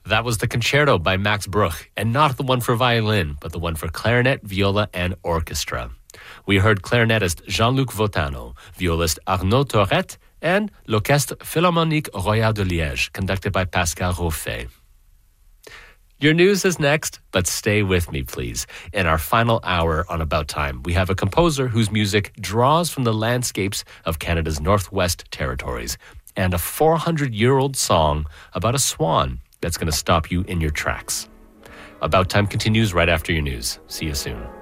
That was the Concerto by Max Bruch, and not the one for violin, but the one for clarinet, viola, and orchestra. We heard clarinetist Jean-Luc Votano, violist Arnaud Tourette, and l'Orchestre Philharmonique Royal de Liège, conducted by Pascal Rauffet. Your news is next, but stay with me, please. In our final hour on About Time, we have a composer whose music draws from the landscapes of Canada's Northwest Territories, and a 400-year-old song about a swan that's going to stop you in your tracks. About Time continues right after your news. See you soon.